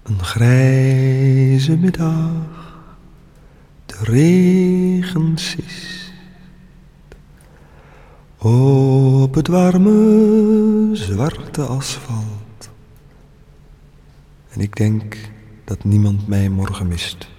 Een grijze middag, de regen sist op het warme, zwarte asfalt. En ik denk dat niemand mij morgen mist.